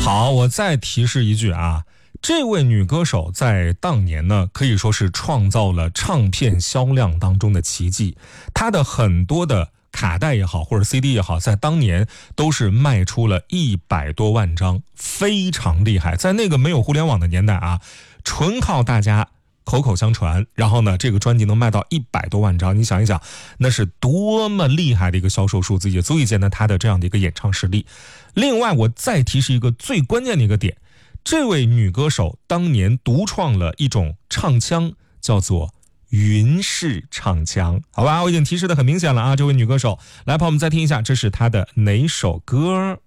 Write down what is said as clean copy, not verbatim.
好，我再提示一句啊，这位女歌手在当年呢，可以说是创造了唱片销量当中的奇迹。她的很多的卡带也好，或者 CD 也好，在当年都是卖出了100多万张，非常厉害。在那个没有互联网的年代啊，纯靠大家口口相传，然后呢，这个专辑能卖到100多万张，你想一想，那是多么厉害的一个销售数字，也足以见得他的这样的一个演唱实力。另外，我再提示一个最关键的一个点，这位女歌手当年独创了一种唱腔，叫做云式唱腔。好吧，我已经提示的很明显了啊，这位女歌手，来，朋友们再听一下，这是她的哪首歌？